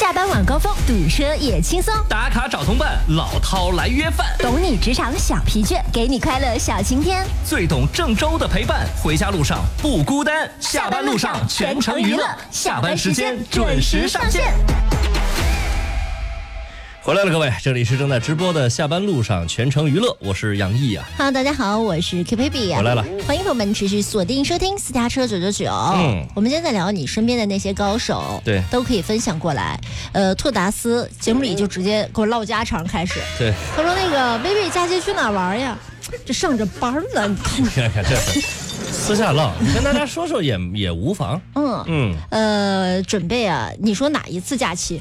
下班晚高峰堵车也轻松， 打卡找同伴，老饕来约饭， 懂你职场小疲倦，给你快乐小晴天， 最懂郑州的陪伴，回家路上不孤单，下班路上全程娱乐，下班时间准时上线。回来了，各位，这里是正在直播的下班路上全程娱乐，我是杨毅啊。 Hello， 大家好，我是 Q Baby 回来了， 欢迎朋友们持续锁定收听私家车999。我们今天在聊你身边的那些高手， 对， 都可以分享过来。拓达斯节目里就直接给我唠家常开始。 对， 他说那个 Baby 假期去哪玩呀？这上着班了，你看看这私下唠，跟大家说说也无妨。 准备啊，你说哪一次假期？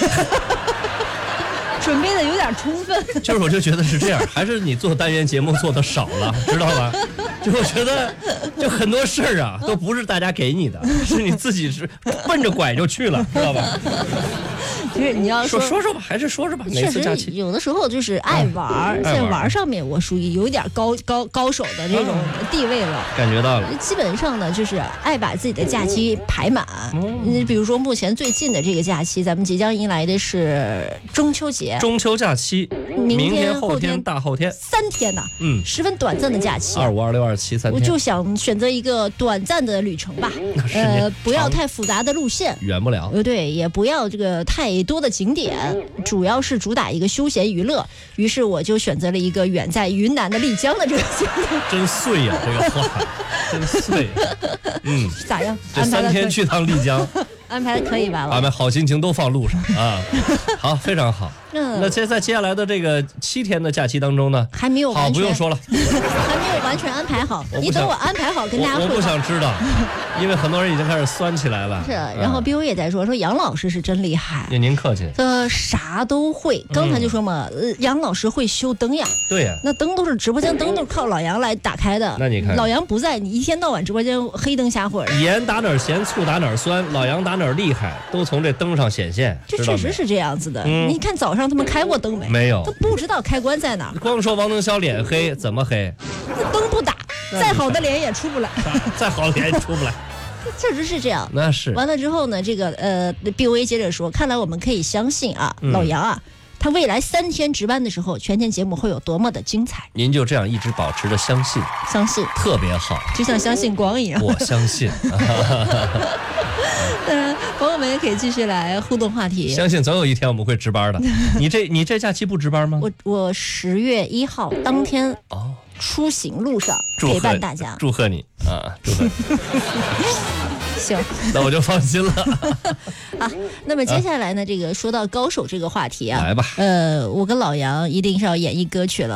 准备的有点充分， 就是我就觉得是这样，还是你做单元节目做的少了，知道吧？就我觉得，就很多事儿啊，都不是大家给你的，是你自己是奔着拐就去了，知道吧？ 就是你要说吧，还是说吧。 确实有的时候就是爱玩，在玩上面我属于有一点高手的这种地位了， 感觉到了。 基本上呢，就是爱把自己的假期排满。比如说目前最近的这个假期，咱们即将迎来的是中秋节。 中秋假期，明天、后天、大后天 3天呢，十分短暂的假期。 25、26、27、3天。 我就想选择一个短暂的旅程吧，不要太复杂的路线， 远不了。 对，也不要这个太多的景点，主要是主打一个休闲娱乐。于是我就选择了一个远在云南的丽江的这个景点。 真碎呀，这个话真碎。 咋样？ 这3天去趟丽江。 安排的可以吧？ 安排好心情都放路上啊，好，非常好。那在接下来的这个7天的假期当中呢， 还没有完全， 好，不用说了， 还没有完全安排好。你等我安排好跟大家汇报。 我不想知道，因为很多人已经开始酸起来了。 是，然后 BU 也在说杨老师是真厉害。 您客气。 啥都会。刚才就说嘛，杨老师会修灯呀。 对呀。 那灯都是直播间灯都是靠老杨来打开的。 那你看， 老杨不在，你一天到晚直播间黑灯瞎火。 盐打哪儿咸，醋打哪儿酸，老杨打哪儿厉害，都从这灯上显现。 这确实是这样子的。你看早上他们开过灯没？ 没有， 都不知道开关在哪。 光说王能潇脸黑，怎么黑？ 灯不打，再好的脸也出不来。 再好的脸也出不来。 确实是这样。 那是。 完了之后呢，这个BOA 接着说，看来我们可以相信啊，老杨啊，他未来3天值班的时候，全天节目会有多么的精彩。 您就这样一直保持着相信，特别好， 就像相信光一样。 我相信。 当然，朋友们也可以继续来互动话题。 相信总有一天我们会值班的。你这假期不值班吗？ 我10月1号当天出行路上陪伴大家。 祝贺你啊！祝贺你。 行， 那我就放心了。 好，那么接下来呢，这个说到高手这个话题啊， 来吧。 我跟老杨一定是要演绎歌曲了。